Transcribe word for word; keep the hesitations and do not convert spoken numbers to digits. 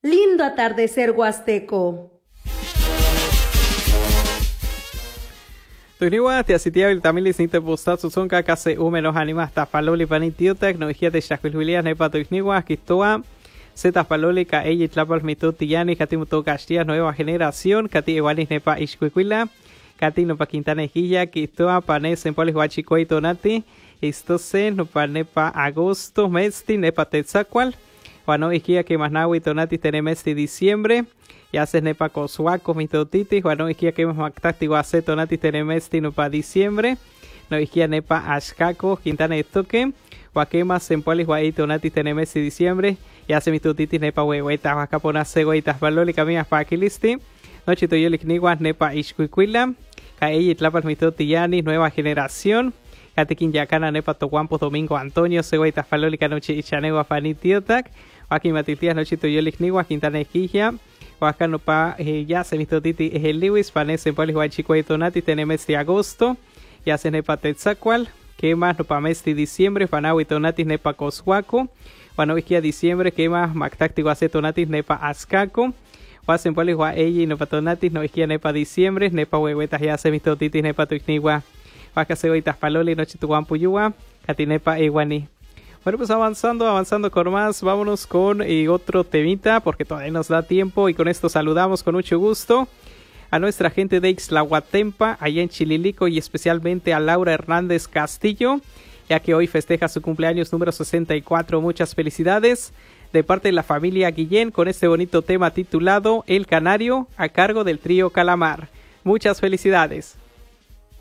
Lindo atardecer huasteco. Tuniwa te asitia el tamil isnite postat susonka kase umenos animas tapaloli panitiotak no hijia de shakilhulia nepa tuiniwa kistoa Zetas paloli ka ella tlapal mito tiyani kati muto castillas nueva generación kati igualis nepa ishkuikuila kati no pa quintana hijia kistoa panes en polis huachikoi tonati istose no pa nepa agosto mesti nepa tetzacual Juano hijia que más nahui tonati tene mesti diciembre y haces nepa cosuaco mitotiti Juano hijia que más mactati guase tonati tene mesti no pa diciembre no hijia nepa ashkako quintana estoque Guaquemas en polis guai tonati tene mesti diciembre y hace mitutitis nepa huehuetas huacaponas cegoitas valoli caminas pa aquilisti noche toyolik niguas nepa ishkuikuila caey tlapas mitotiyani nueva generación Catequín yacana nepa toguampos domingo Antonio cegoitas valoli noche ichanegua fanitiotac Joaquín Matiltías noche toyolik niguas quintana ejija Huacano pa ya se mitotiti es el Lewis panes en polis guai chicuay tonati tene mesti agosto y hace nepa tetzacual que más no pa mesti diciembre panawi tonatis nepa coshuaco Wanovikia diciembre que más mactáctico hace tonatis nepa ascaco Wasen polis wa ella no patonatis no isquia nepa diciembre nepa huehuetas ya se mistotitis nepa tuixniwa Waka cegoitas paloli noche tuguampuyua catinepa iguani. Bueno, pues avanzando, avanzando con más, vámonos con eh, otro temita porque todavía nos da tiempo y con esto saludamos con mucho gusto a nuestra gente de Ixtlahuatempa, allá en Chililico y especialmente a Laura Hernández Castillo, ya que hoy festeja su cumpleaños número sesenta y cuatro. Muchas felicidades de parte de la familia Guillén con este bonito tema titulado El Canario a cargo del trío Calamar. Muchas felicidades.